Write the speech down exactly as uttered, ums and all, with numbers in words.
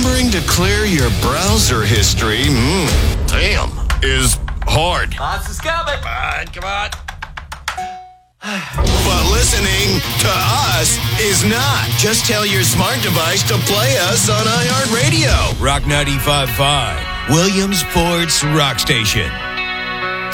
remembering to clear your browser history, mm, damn, is hard. Lots is coming. Come on, come on. But listening to us is not. Just tell your smart device to play us on iHeartRadio. Rock ninety-five point five, Williamsport's Rock Station.